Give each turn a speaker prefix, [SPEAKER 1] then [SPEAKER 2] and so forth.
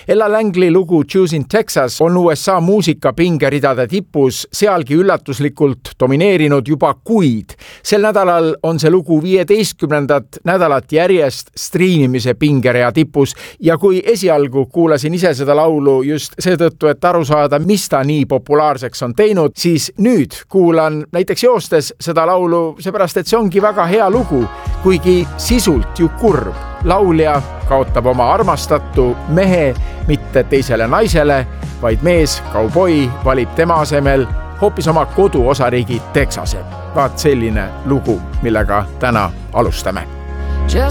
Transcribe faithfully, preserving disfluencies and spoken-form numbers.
[SPEAKER 1] Ella Langley lugu Choosing Texas on U S A muusika pingeridade tipus sealgi üllatuslikult domineerinud juba kuid. Sel nädalal on see lugu viieteistkümnendat nädalat järjest striimimise pingerea tipus ja kui esialgu kuulasin ise seda laulu just seetõttu, et aru saada, mis ta nii populaarseks on teinud, siis nüüd kuulan näiteks joostes seda laulu seepärast, et see ongi väga hea lugu, kuigi sisult ju kurb. Laulja kaotab oma armastatu mehe mitte teisele naisele, vaid mees, kauboi, valib tema asemel hoopis oma koduosariigi Texase. Vaat selline lugu, millega täna alustame.